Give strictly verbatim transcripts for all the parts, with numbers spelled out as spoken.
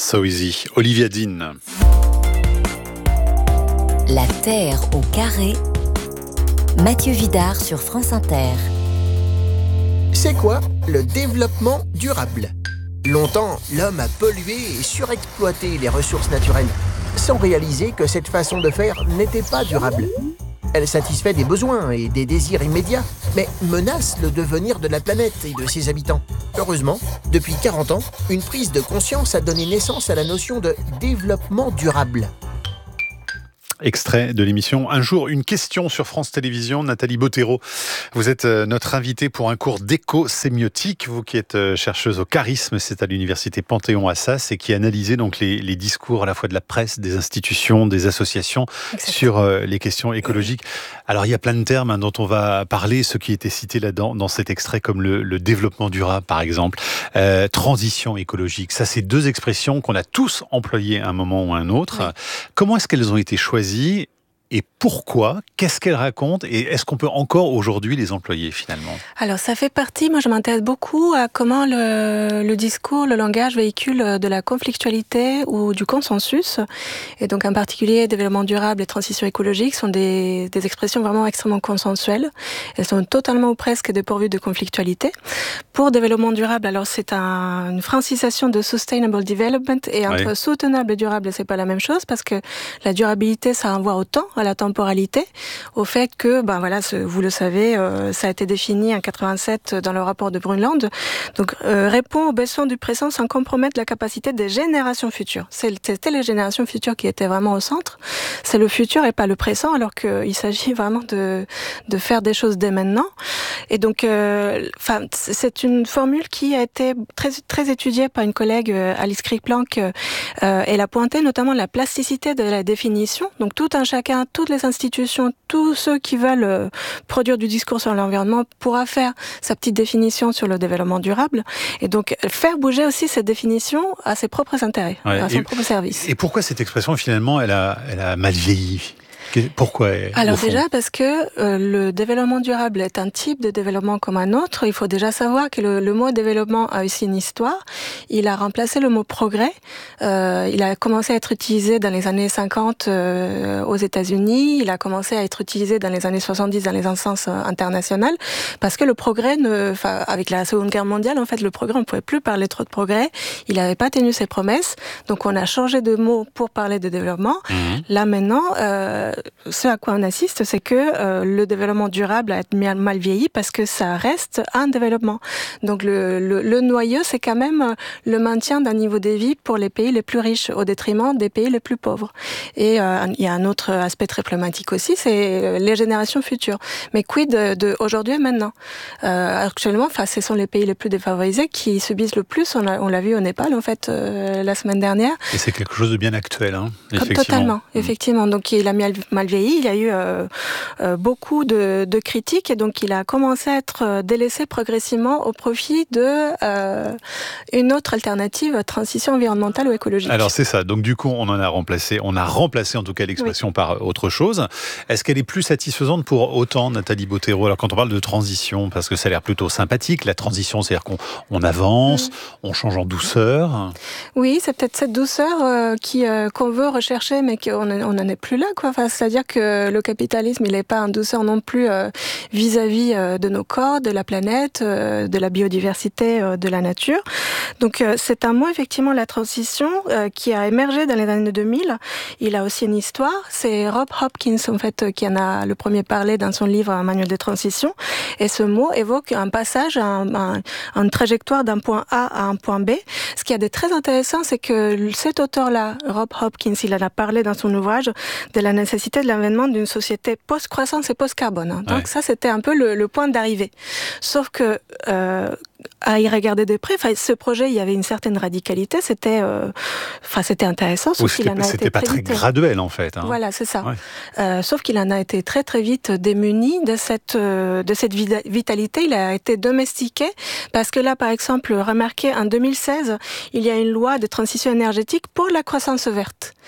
So Easy, Olivia Dean. La Terre au carré, Mathieu Vidard sur France Inter. C'est quoi le développement durable ? Longtemps, l'homme a pollué et surexploité les ressources naturelles, sans réaliser que cette façon de faire n'était pas durable. Elle satisfait des besoins et des désirs immédiats, mais menace le devenir de la planète et de ses habitants. Heureusement, depuis quarante ans, une prise de conscience a donné naissance à la notion de développement durable. Extrait de l'émission Un jour, une question sur France Télévisions. Nathalie Bottero, vous êtes notre invitée pour un cours d'éco-sémiotique. Vous qui êtes chercheuse au charisme, c'est à l'université Panthéon-Assas et qui analysez donc les, les discours à la fois de la presse, des institutions, des associations Exactement. sur euh, les questions écologiques. Alors il y a plein de termes hein, dont on va parler, ceux qui étaient cités là-dedans dans cet extrait, comme le, le développement durable par exemple, euh, transition écologique. Ça, c'est deux expressions qu'on a tous employées à un moment ou à un autre. Oui. Comment est-ce qu'elles ont été choisies ? Et pourquoi ? Qu'est-ce qu'elles racontent ? Et est-ce qu'on peut encore aujourd'hui les employer finalement ? Alors ça fait partie, moi je m'intéresse beaucoup à comment le, le discours, le langage véhicule de la conflictualité ou du consensus. Et donc en particulier développement durable et transition écologique sont des, des expressions vraiment extrêmement consensuelles. Elles sont totalement ou presque dépourvues de conflictualité. Pour développement durable, alors c'est un, une francisation de sustainable development et entre ouais. soutenable et durable, c'est pas la même chose parce que la durabilité ça renvoie au temps, à la temporalité, au fait que, ben voilà, vous le savez, euh, ça a été défini en quatre-vingt-sept dans le rapport de Brundtland. Donc, euh, répond aux besoins du présent sans compromettre la capacité des générations futures. C'était les générations futures qui étaient vraiment au centre. C'est le futur et pas le présent, alors qu'il s'agit vraiment de de faire des choses dès maintenant. Et donc, euh, enfin, c'est une formule qui a été très très étudiée par une collègue, Alice Krieg-Planck. Euh, elle a pointé notamment la plasticité de la définition. Donc, tout un chacun, toutes les institutions, tous ceux qui veulent euh, produire du discours sur l'environnement pourra faire sa petite définition sur le développement durable et donc faire bouger aussi cette définition à ses propres intérêts, ouais, à son et, propre service. Et pourquoi cette expression finalement elle a, elle a mal vieilli ? Pourquoi ? Alors déjà parce que euh, le développement durable est un type de développement comme un autre. Il faut déjà savoir que le, le mot développement a aussi une histoire. Il a remplacé le mot progrès. Euh, il a commencé à être utilisé dans les années cinquante euh, aux États-Unis. Il a commencé à être utilisé dans les années soixante-dix dans les instances internationales parce que le progrès, ne, enfin, avec la Seconde Guerre mondiale, en fait, le progrès, on ne pouvait plus parler trop de progrès. Il n'avait pas tenu ses promesses. Donc on a changé de mot pour parler de développement. Mmh. Là maintenant. Euh, Ce à quoi on assiste, c'est que euh, le développement durable a été mal vieilli parce que ça reste un développement. Donc le, le, le noyau, c'est quand même le maintien d'un niveau de vie pour les pays les plus riches au détriment des pays les plus pauvres. Et euh, il y a un autre aspect très problématique aussi, c'est les générations futures. Mais quid de, de aujourd'hui et maintenant ? euh, Actuellement, enfin, ce sont les pays les plus défavorisés qui subissent le plus. On l'a, on l'a vu au Népal, en fait, euh, la semaine dernière. Et c'est quelque chose de bien actuel, hein, effectivement. Totalement, mmh. effectivement. Donc il a mis mal vieilli, il y a eu euh, euh, beaucoup de, de critiques et donc il a commencé à être délaissé progressivement au profit de euh, une autre alternative, transition environnementale ou écologique. Alors c'est ça, donc du coup on en a remplacé, on a remplacé en tout cas l'expression oui. par autre chose. Est-ce qu'elle est plus satisfaisante pour autant, Nathalie Bottero ? Alors quand on parle de transition, parce que ça a l'air plutôt sympathique, la transition c'est-à-dire qu'on on avance, mmh. on change en douceur. Oui, c'est peut-être cette douceur euh, qui, euh, qu'on veut rechercher mais qu'on n'en est plus là, quoi. Enfin, c'est-à-dire que le capitalisme, il n'est pas en douceur non plus euh, vis-à-vis euh, de nos corps, de la planète, euh, de la biodiversité, euh, de la nature. Donc euh, c'est un mot, effectivement, la transition, euh, qui a émergé dans les années deux mille. Il a aussi une histoire. C'est Rob Hopkins, en fait, qui en a le premier parlé dans son livre « Un manuel de transition ». Et ce mot évoque un passage, un, un, une trajectoire d'un point A à un point B. Ce qui est très intéressant, c'est que cet auteur-là, Rob Hopkins, il en a parlé dans son ouvrage de la nécessité de l'avènement d'une société post-croissance et post-carbone. Donc ouais. ça, c'était un peu le, le point d'arrivée. Sauf que, euh, à y regarder de près, ce projet, il y avait une certaine radicalité, c'était, euh, c'était intéressant, sauf qu'il en a été C'était pas très, très vite... graduel, en fait. Hein. Voilà, c'est ça. Ouais. Euh, sauf qu'il en a été très très vite démuni de cette, euh, de cette vitalité, il a été domestiqué, parce que là, par exemple, remarquez, en deux mille seize, il y a une loi de transition énergétique pour la croissance verte.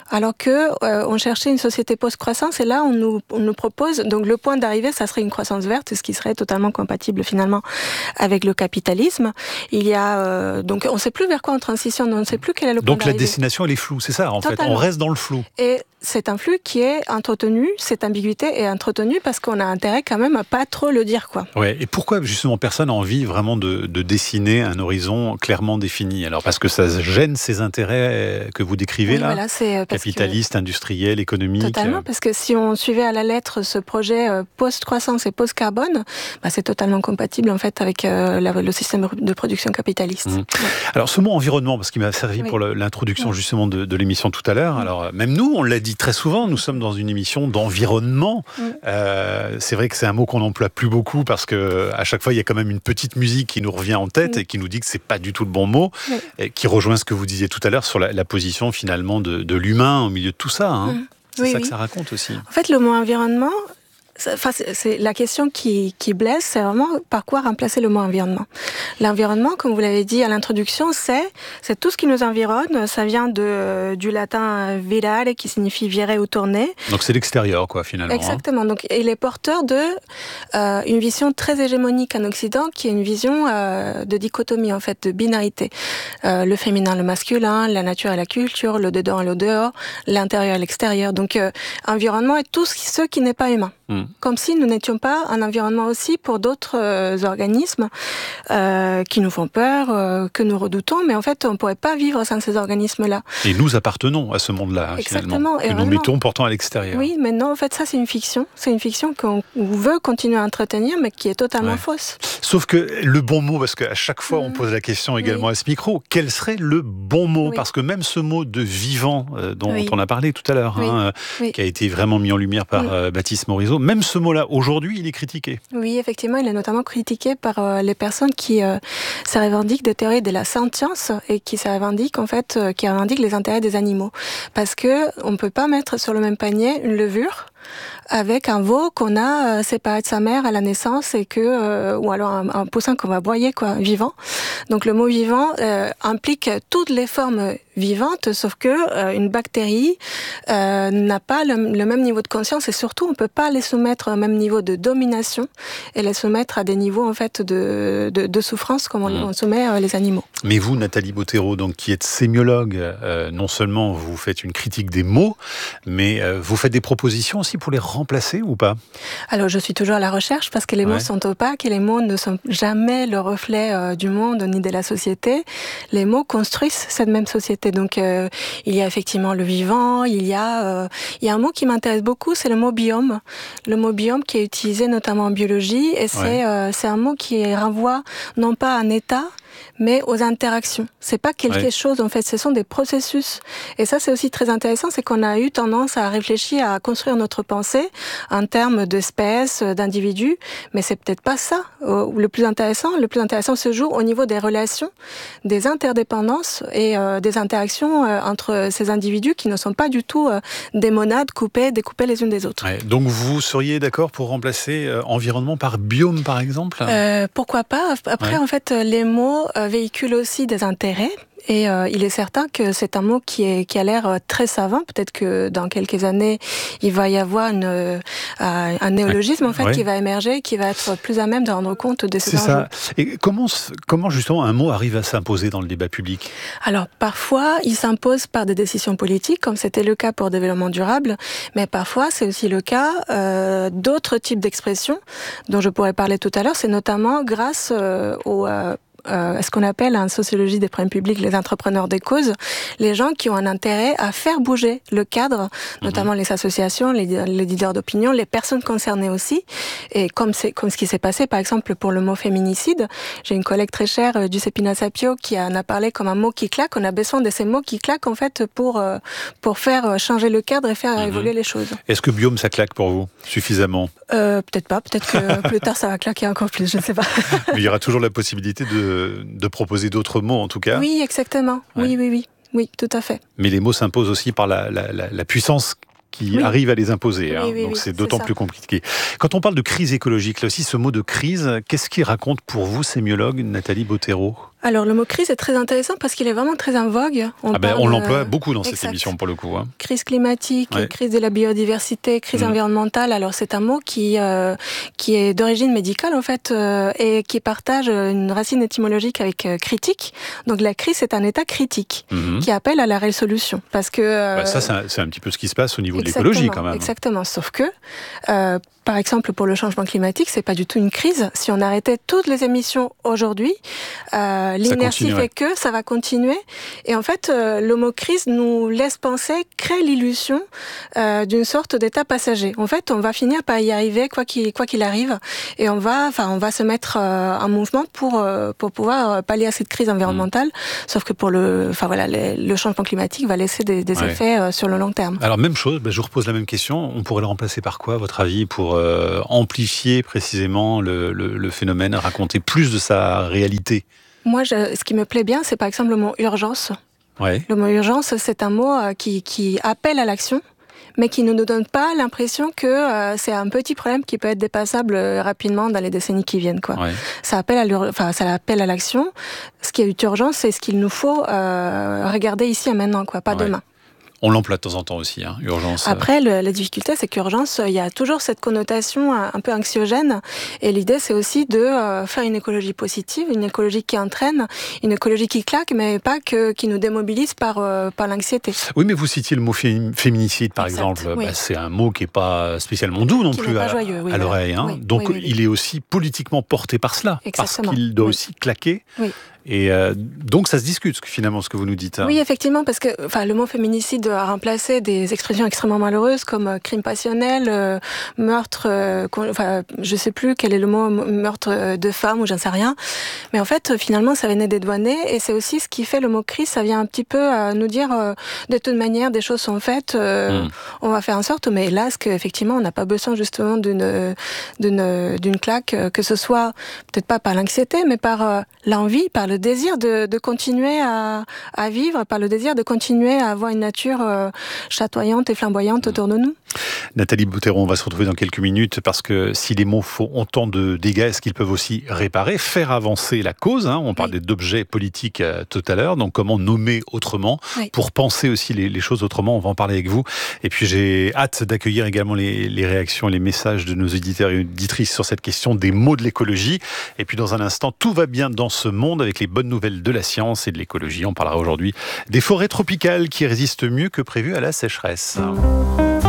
Alors que euh, on cherchait une société post-croissance et là on nous, on nous propose, donc le point d'arrivée ça serait une croissance verte, ce qui serait totalement compatible finalement avec le capitalisme. Il y a euh, donc on ne sait plus vers quoi on transitionne, on ne sait plus quel est le point donc d'arrivée. Donc la destination elle est floue, c'est ça en Totalement. fait, on reste dans le flou. Et c'est un flux qui est entretenu, cette ambiguïté est entretenue parce qu'on a intérêt quand même à pas trop le dire, quoi. Ouais. Et pourquoi justement personne n'a envie vraiment de, de dessiner un horizon clairement défini? Alors parce que ça gêne ces intérêts que vous décrivez oui, là, voilà, c'est capitalistes, que... industriels, économiques. Totalement, parce que si on suivait à la lettre ce projet post-croissance et post-carbone, bah, c'est totalement compatible en fait avec euh, la, le système de production capitaliste. Mmh. Ouais. Alors ce mot environnement, parce qu'il m'a servi oui. pour le, l'introduction oui. justement de, de l'émission tout à l'heure. Mmh. Alors même nous, on l'a dit très souvent, nous sommes dans une émission d'environnement. Mmh. Euh, c'est vrai que c'est un mot qu'on n'emploie plus beaucoup parce que à chaque fois il y a quand même une petite musique qui nous revient en tête mmh. et qui nous dit que c'est pas du tout le bon mot, mmh. et qui rejoint ce que vous disiez tout à l'heure sur la, la position finalement de, de l'humain au milieu de tout ça. Hein. Mmh. C'est oui, ça oui. que ça raconte aussi. En fait, le mot environnement, Enfin, c'est la question qui, qui blesse, c'est vraiment par quoi remplacer le mot environnement. L'environnement, comme vous l'avez dit à l'introduction, c'est c'est tout ce qui nous environne. Ça vient de du latin virare, qui signifie virer ou tourner. Donc c'est l'extérieur, quoi, finalement. Exactement. Hein. Donc il est porteur de euh, une vision très hégémonique en Occident, qui est une vision euh, de dichotomie, en fait, de binarité. Euh, le féminin, le masculin, la nature et la culture, le dedans et le dehors, l'intérieur et l'extérieur. Donc euh, environnement est tout ce qui n'est pas humain. Mmh. Comme si nous n'étions pas un environnement aussi pour d'autres euh, organismes euh, qui nous font peur, euh, que nous redoutons, mais en fait on ne pourrait pas vivre sans ces organismes-là. Et nous appartenons à ce monde-là, exactement, finalement, que et nous vraiment, mettons pourtant à l'extérieur. Oui, mais non, en fait ça c'est une fiction, c'est une fiction qu'on veut continuer à entretenir, mais qui est totalement ouais. fausse. Sauf que le bon mot, parce qu'à chaque fois mmh. on pose la question également oui. à ce micro, quel serait le bon mot? oui. Parce que même ce mot de vivant euh, dont oui. on a parlé tout à l'heure, oui. hein, oui. qui a été vraiment mis en lumière par oui. euh, Baptiste Morisot, même ce mot-là, aujourd'hui, il est critiqué. Oui, effectivement, il est notamment critiqué par euh, les personnes qui euh, se revendiquent des théories de la sentience et qui se revendiquent, en fait, euh, qui revendiquent les intérêts des animaux. Parce que on ne peut pas mettre sur le même panier une levure avec un veau qu'on a euh, séparé de sa mère à la naissance et que euh, ou alors un, un poussin qu'on va broyer, quoi, vivant. Donc le mot vivant euh, implique toutes les formes vivantes, sauf que euh, une bactérie euh, n'a pas le, le même niveau de conscience et surtout on peut pas les soumettre au même niveau de domination et les soumettre à des niveaux en fait de de, de souffrance comme on, mmh. on soumet euh, les animaux. Mais vous, Nathalie Bottero, donc qui êtes sémiologue, euh, non seulement vous faites une critique des mots, mais euh, vous faites des propositions aussi pour les remplacer ou pas? Alors je suis toujours à la recherche parce que les mots ouais. sont opaques et les mots ne sont jamais le reflet euh, du monde ni de la société. Les mots construisent cette même société. Donc euh, il y a effectivement le vivant, il y a euh, il y a un mot qui m'intéresse beaucoup, c'est le mot biome. Le mot biome qui est utilisé notamment en biologie et c'est ouais. euh, c'est un mot qui renvoie non pas à un état mais aux interactions. C'est pas quelque ouais. chose, en fait, ce sont des processus. Et ça, c'est aussi très intéressant, c'est qu'on a eu tendance à réfléchir, à construire notre pensée en termes d'espèces, d'individus, mais c'est peut-être pas ça. Le plus intéressant, le plus intéressant se joue au niveau des relations, des interdépendances et euh, des interactions euh, entre ces individus qui ne sont pas du tout euh, des monades coupées, découpées les unes des autres. Ouais. Donc vous seriez d'accord pour remplacer euh, environnement par biome, par exemple? euh, Pourquoi pas? Après, ouais. en fait, les mots Euh, véhicule aussi des intérêts. Et euh, il est certain que c'est un mot qui, est, qui a l'air très savant. Peut-être que dans quelques années, il va y avoir une, euh, un néologisme en fait, ouais. qui va émerger, qui va être plus à même de rendre compte de ces c'est enjeux. Ça. Et comment, comment justement un mot arrive à s'imposer dans le débat public? Alors parfois, il s'impose par des décisions politiques, comme c'était le cas pour le développement durable, mais parfois c'est aussi le cas euh, d'autres types d'expressions dont je pourrais parler tout à l'heure. C'est notamment grâce euh, aux euh, Euh, ce qu'on appelle en sociologie des problèmes publics les entrepreneurs des causes, les gens qui ont un intérêt à faire bouger le cadre, notamment mmh. les associations, les, les leaders d'opinion, les personnes concernées aussi. Et comme c'est comme ce qui s'est passé par exemple pour le mot féminicide, j'ai une collègue très chère, Giuseppina Sapio, qui en a parlé comme un mot qui claque. On a besoin de ces mots qui claquent en fait pour euh, pour faire changer le cadre et faire mmh. évoluer les choses. Est-ce que biome ça claque pour vous suffisamment? euh, Peut-être pas. Peut-être que plus tard ça va claquer encore plus. Je ne sais pas. Mais il y aura toujours la possibilité de de proposer d'autres mots, en tout cas. Oui, exactement. Ouais. Oui, oui, oui. Oui, tout à fait. Mais les mots s'imposent aussi par la, la, la, la puissance qui oui. arrive à les imposer. Oui, hein. oui, Donc oui, c'est d'autant c'est plus compliqué. Quand on parle de crise écologique, là aussi, ce mot de crise, qu'est-ce qu'il raconte pour vous, sémiologue, Nathalie Bottero? Alors, le mot crise est très intéressant parce qu'il est vraiment très en vogue. On, ah ben, on l'emploie de... beaucoup dans exact. cette émission, pour le coup. Hein. Crise climatique, ouais. crise de la biodiversité, crise mmh. environnementale. Alors, c'est un mot qui, euh, qui est d'origine médicale, en fait, euh, et qui partage une racine étymologique avec euh, critique. Donc, la crise, c'est un état critique mmh. qui appelle à la résolution. Parce que... Euh... Bah ça, c'est un, c'est un petit peu ce qui se passe au niveau exactement, de l'écologie, quand même. Exactement. Sauf que... Euh, Par exemple, pour le changement climatique, c'est pas du tout une crise. Si on arrêtait toutes les émissions aujourd'hui, euh, l'inertie fait que ça va continuer. Et en fait, euh, le mot crise nous laisse penser, crée l'illusion euh, d'une sorte d'état passager. En fait, on va finir par y arriver quoi qu'il quoi qu'il arrive, et on va, enfin, on va se mettre euh, en mouvement pour euh, pour pouvoir pallier à cette crise environnementale. Mmh. Sauf que pour le, enfin voilà, le, le changement climatique va laisser des, des ouais. effets euh, sur le long terme. Alors même chose, bah, je vous repose la même question. On pourrait le remplacer par quoi, à votre avis, pour Euh, amplifier précisément le, le, le phénomène, raconter plus de sa réalité? Moi, je, ce qui me plaît bien, c'est par exemple le mot urgence. Ouais. Le mot urgence, c'est un mot qui, qui appelle à l'action, mais qui ne nous donne pas l'impression que euh, c'est un petit problème qui peut être dépassable rapidement dans les décennies qui viennent, quoi. Ouais. Ça appelle à enfin, ça appelle à l'action. Ce qui est urgence, c'est ce qu'il nous faut euh, regarder ici et maintenant, quoi, pas ouais. demain. On l'emploie de temps en temps aussi, hein, urgence. Après, le, la difficulté, c'est qu'urgence, il y a toujours cette connotation un peu anxiogène. Et l'idée, c'est aussi de euh, faire une écologie positive, une écologie qui entraîne, une écologie qui claque, mais pas que, qui nous démobilise par, euh, par l'anxiété. Oui, mais vous citiez le mot fé- féminicide, par exact, exemple. Oui. Bah, c'est un mot qui n'est pas spécialement doux non qui plus à, joyeux, oui, à l'oreille. Hein. Oui, Donc, oui, oui, il oui. est aussi politiquement porté par cela. Exactement. Parce qu'il doit oui. aussi claquer. Oui. Et euh, donc ça se discute finalement ce que vous nous dites. Hein. Oui, effectivement, parce que enfin le mot féminicide a remplacé des expressions extrêmement malheureuses comme euh, crime passionnel, euh, meurtre, euh, enfin je sais plus quel est le mot, meurtre de femme ou j'en sais rien. Mais en fait finalement ça venait dédouaner et c'est aussi ce qui fait le mot crise. Ça vient un petit peu à nous dire euh, de toute manière des choses sont faites, euh, mmh. on va faire en sorte. Mais là, ce qu'effectivement on n'a pas besoin justement d'une d'une d'une claque, que ce soit peut-être pas par l'anxiété, mais par euh, l'envie, par le le désir de, de continuer à, à vivre, par le désir de continuer à avoir une nature euh, chatoyante et flamboyante autour de nous. Nathalie Bouttéron, on va se retrouver dans quelques minutes parce que si les mots font autant de dégâts, est-ce qu'ils peuvent aussi réparer, faire avancer la cause, hein? On parlait oui. d'objets politiques euh, tout à l'heure, donc comment nommer autrement oui. pour penser aussi les, les choses autrement, on va en parler avec vous. Et puis j'ai hâte d'accueillir également les, les réactions, les messages de nos auditeurs et auditrices sur cette question des mots de l'écologie. Et puis dans un instant, tout va bien dans ce monde avec les bonnes nouvelles de la science et de l'écologie. On parlera aujourd'hui des forêts tropicales qui résistent mieux que prévu à la sécheresse.